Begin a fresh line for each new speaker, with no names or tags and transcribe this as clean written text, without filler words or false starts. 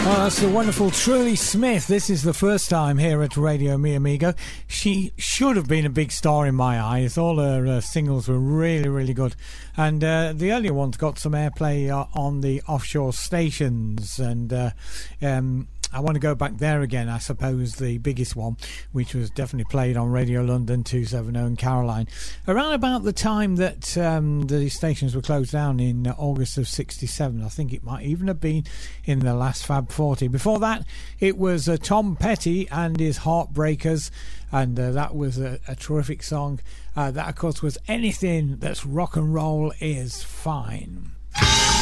Well, that's the wonderful Truly Smith. This is the first time here at Radio Mi Amigo. She should have been a big star in my eyes. All her singles were really, really good. And the earlier ones got some airplay on the offshore stations. And I want to go back there again, I suppose, the biggest one, which was definitely played on Radio London 270 and Caroline. Around about the time that the stations were closed down in August of 67, I think it might even have been in the last Fab 40. Before that, it was Tom Petty and his Heartbreakers, and that was a terrific song. That, of course, was Anything That's Rock and Roll Is Fine.